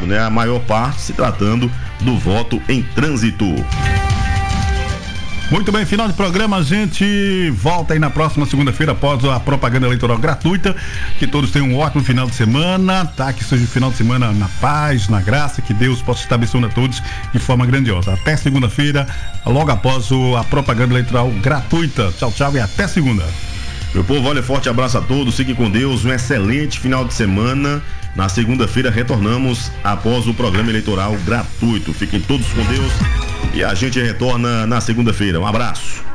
sabe, né? A maior parte se tratando do voto em trânsito. Muito bem, final de programa, a gente volta aí na próxima segunda-feira após a propaganda eleitoral gratuita. Que todos tenham um ótimo final de semana, tá? Que seja um final de semana na paz, na graça, que Deus possa estar abençoando a todos de forma grandiosa. Até segunda-feira, logo após a propaganda eleitoral gratuita. Tchau, tchau e até segunda. Meu povo, olha, forte abraço a todos, fiquem com Deus, um excelente final de semana. Na segunda-feira retornamos após o programa eleitoral gratuito. Fiquem todos com Deus e a gente retorna na segunda-feira. Um abraço.